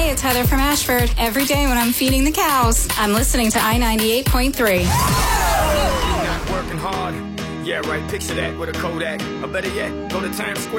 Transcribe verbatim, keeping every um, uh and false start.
Hey, it's Heather from Ashford. Every day when I'm feeding the cows, I'm listening to I ninety-eight point three. Not working hard. Yeah, right. Picture that with a Kodak. Or better yet, go to Times Square.